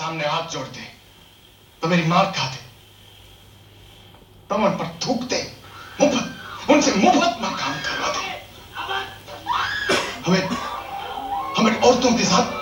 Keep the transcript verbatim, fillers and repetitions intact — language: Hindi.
सामने हाथ जोड़ते तो मेरी मार खाते, तुम उन पर थूकते, मुफ्त उनसे मुफ्त में काम करवाते। हमें हमें औरतों के साथ